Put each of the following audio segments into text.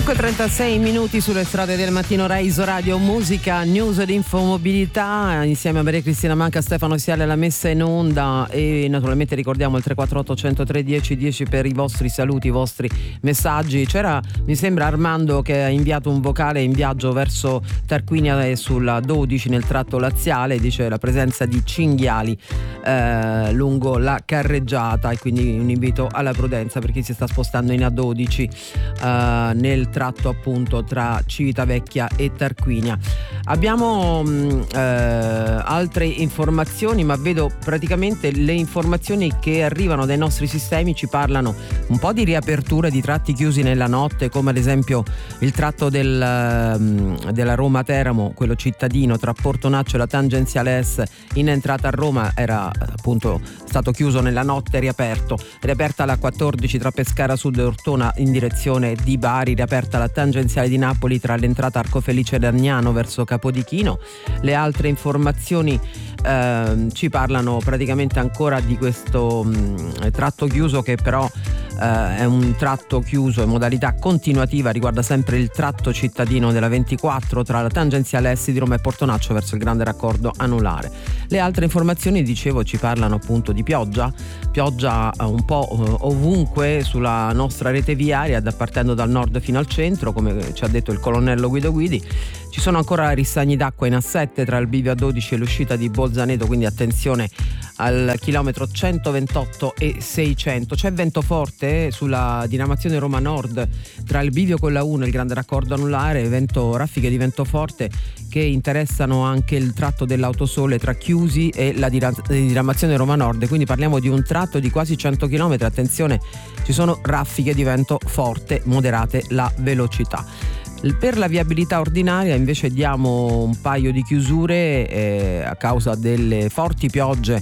5:36 minuti sulle strade del mattino Rai Radio Musica, news ed infomobilità, insieme a Maria Cristina Manca, Stefano Siale alla messa in onda, e naturalmente ricordiamo il 348 103 10 10 per i vostri saluti, i vostri messaggi. C'era, mi sembra, Armando che ha inviato un vocale in viaggio verso Tarquinia e sulla 12 nel tratto laziale, dice la presenza di cinghiali lungo la carreggiata, e quindi un invito alla prudenza per chi si sta spostando in A12 nel tratto appunto tra Civitavecchia e Tarquinia. Abbiamo altre informazioni, ma vedo praticamente le informazioni che arrivano dai nostri sistemi ci parlano un po' di riapertura di tratti chiusi nella notte, come ad esempio il tratto della Roma-Teramo, quello cittadino tra Portonaccio e la tangenziale S in entrata a Roma, era appunto stato chiuso nella notte, riaperta la 14 tra Pescara Sud e Ortona in direzione di Bari, riaperta la tangenziale di Napoli tra l'entrata Arco Felice e Agnano verso Capodichino. Le altre informazioni ci parlano praticamente ancora di questo tratto chiuso, che però è un tratto chiuso in modalità continuativa, riguarda sempre il tratto cittadino della 24 tra la tangenziale S di Roma e Portonaccio verso il grande raccordo anulare. Le altre informazioni, dicevo, ci parlano appunto di pioggia un po' ovunque sulla nostra rete viaria, partendo dal nord fino al centro, come ci ha detto il colonnello Guido Guidi. Ci sono ancora ristagni d'acqua in A7 tra il bivio A12 e l'uscita di Bolzaneto, quindi attenzione al chilometro 128 e 600. C'è vento forte sulla diramazione Roma Nord tra il bivio con la 1 e il grande raccordo anulare, raffiche di vento forte che interessano anche il tratto dell'Autosole tra Chiusi e la diramazione Roma Nord, quindi parliamo di un tratto di quasi 100 km. Attenzione, ci sono raffiche di vento forte, moderate la velocità. Per la viabilità ordinaria invece diamo un paio di chiusure a causa delle forti piogge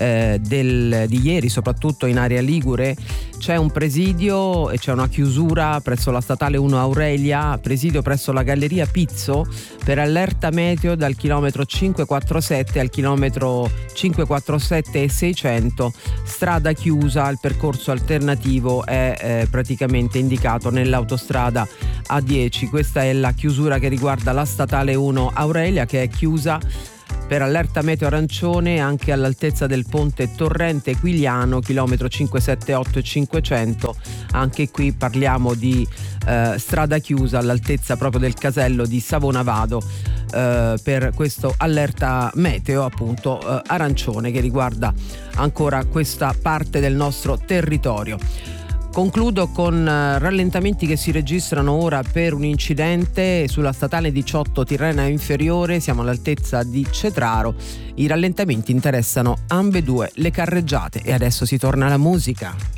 di ieri, soprattutto in area ligure. C'è un presidio e c'è una chiusura presso la statale 1 Aurelia, presidio presso la galleria Pizzo per allerta meteo dal chilometro 547 al chilometro 547 e 600, strada chiusa. Il percorso alternativo è praticamente indicato nell'autostrada A10. Questa è la chiusura che riguarda la statale 1 Aurelia, che è chiusa per allerta meteo arancione anche all'altezza del ponte Torrente Quiliano, chilometro 578 e 500. Anche qui parliamo di strada chiusa all'altezza proprio del casello di Savonavado per questo allerta meteo appunto arancione che riguarda ancora questa parte del nostro territorio. Concludo con rallentamenti che si registrano ora per un incidente sulla statale 18 Tirrena Inferiore, siamo all'altezza di Cetraro. I rallentamenti interessano ambedue le carreggiate e adesso si torna alla musica.